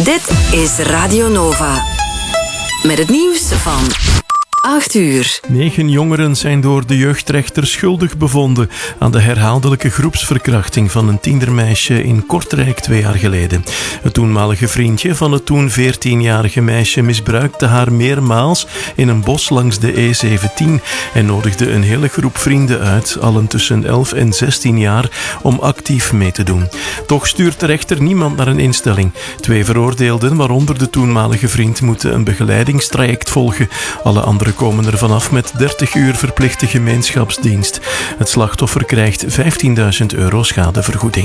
Dit is Radio Nova. Met het nieuws van 8 uur. 9 jongeren zijn door de jeugdrechter schuldig bevonden aan de herhaaldelijke groepsverkrachting van een tienermeisje in Kortrijk 2 jaar geleden. Het toenmalige vriendje van het toen 14-jarige meisje misbruikte haar meermaals in een bos langs de E17 en nodigde een hele groep vrienden uit, allen tussen 11 en 16 jaar, om actief mee te doen. Toch stuurt de rechter niemand naar een instelling. 2 veroordeelden, waaronder de toenmalige vriend, moeten een begeleidingstraject volgen. Alle andere komen er vanaf met 30 uur verplichte gemeenschapsdienst. Het slachtoffer krijgt €15.000 schadevergoeding.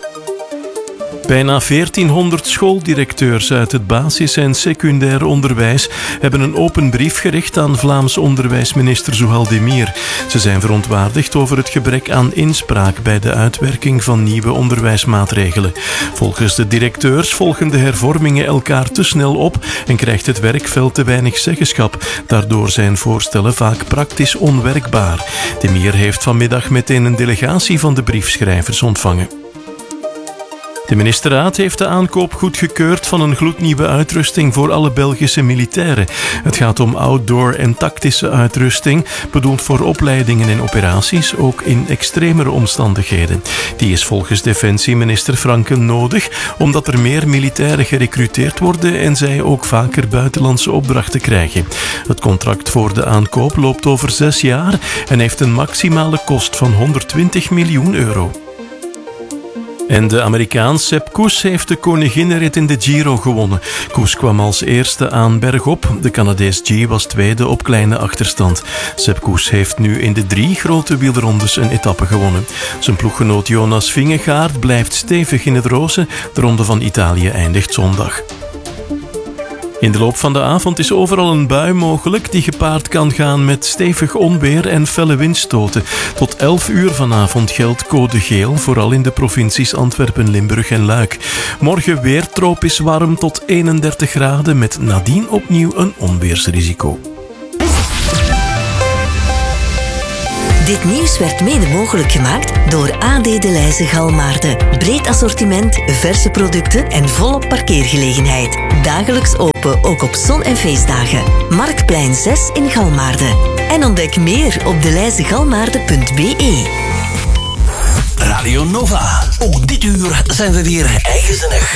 Bijna 1400 schooldirecteurs uit het basis- en secundair onderwijs hebben een open brief gericht aan Vlaams onderwijsminister Zuhal Demir. Ze zijn verontwaardigd over het gebrek aan inspraak bij de uitwerking van nieuwe onderwijsmaatregelen. Volgens de directeurs volgen de hervormingen elkaar te snel op en krijgt het werkveld te weinig zeggenschap. Daardoor zijn voorstellen vaak praktisch onwerkbaar. Demir heeft vanmiddag meteen een delegatie van de briefschrijvers ontvangen. De ministerraad heeft de aankoop goedgekeurd van een gloednieuwe uitrusting voor alle Belgische militairen. Het gaat om outdoor en tactische uitrusting, bedoeld voor opleidingen en operaties, ook in extremere omstandigheden. Die is volgens defensieminister Franken nodig, omdat er meer militairen gerecruiteerd worden en zij ook vaker buitenlandse opdrachten krijgen. Het contract voor de aankoop loopt over 6 jaar en heeft een maximale kost van €120 miljoen. En de Amerikaan Sepp Kuss heeft de koninginnenrit in de Giro gewonnen. Kuss kwam als eerste aan bergop. De Canadees G was tweede op kleine achterstand. Sepp Kuss heeft nu in de 3 grote wielrondes een etappe gewonnen. Zijn ploeggenoot Jonas Vingegaard blijft stevig in het roze. De Ronde van Italië eindigt zondag. In de loop van de avond is overal een bui mogelijk die gepaard kan gaan met stevig onweer en felle windstoten. Tot 11 uur vanavond geldt code geel, vooral in de provincies Antwerpen, Limburg en Luik. Morgen weer tropisch warm tot 31 graden met nadien opnieuw een onweersrisico. Dit nieuws werd mede mogelijk gemaakt door AD De Leyse Galmaarden. Breed assortiment, verse producten en volop parkeergelegenheid. Dagelijks open, ook op zon- en feestdagen. Marktplein 6 in Galmaarden. En ontdek meer op deleyzegalmaarden.be. Radio Nova. Ook dit uur zijn we weer eigenzinnig.